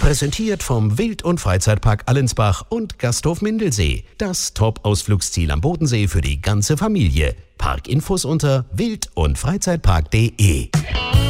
Präsentiert vom Wild- und Freizeitpark Allensbach und Gasthof Mindelsee. Das Top-Ausflugsziel am Bodensee für die ganze Familie. Parkinfos unter wild- und freizeitpark.de.